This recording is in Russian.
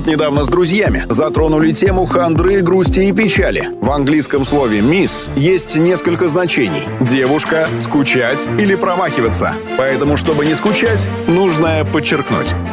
Тут недавно с друзьями затронули тему хандры, грусти и печали. В английском слове «miss» есть несколько значений: девушка, скучать или промахиваться. Поэтому, чтобы не скучать, нужно подчеркнуть.